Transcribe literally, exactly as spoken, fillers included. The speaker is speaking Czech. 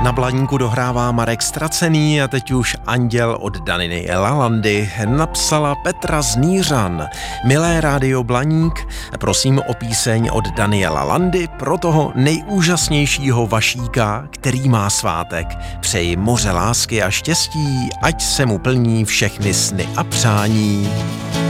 Na Blaníku dohrává Marek Stracený a teď už Anděl od Daniny Lalandy napsala Petra z Nířan. Milé rádio Blaník, prosím o píseň od Daniela Landy pro toho nejúžasnějšího vašíka, který má svátek. Přeji moře lásky a štěstí, ať se mu plní všechny sny a přání.